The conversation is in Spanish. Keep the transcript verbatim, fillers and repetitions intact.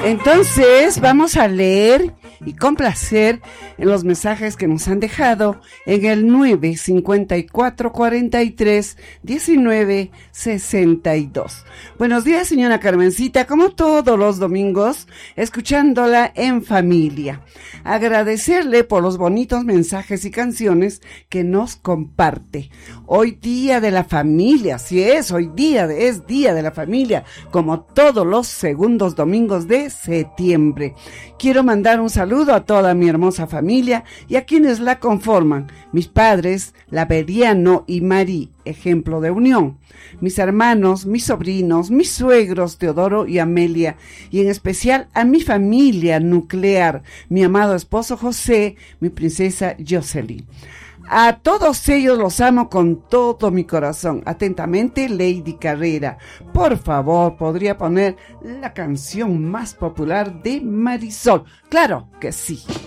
Entonces vamos a leer y complacer en los mensajes que nos han dejado en el nueve cincuenta y cuatro cuarenta y tres diecinueve sesenta y dos. Buenos días, señora Carmencita, como todos los domingos, escuchándola en familia. Agradecerle por los bonitos mensajes y canciones que nos comparte. Hoy día de la familia, así es, hoy día de, es día de la familia, como todos los segundos domingos de septiembre. Quiero mandar un saludo a toda mi hermosa familia y a quienes la conforman, mis padres, Laveriano y Mari, ejemplo de unión, mis hermanos, mis sobrinos, mis suegros, Teodoro y Amelia, y en especial a mi familia nuclear, mi amado esposo José, mi princesa Jocelyn. A todos ellos los amo con todo mi corazón. Atentamente, Lady Carrera. Por favor, ¿podría poner la canción más popular de Marisol? Claro que sí.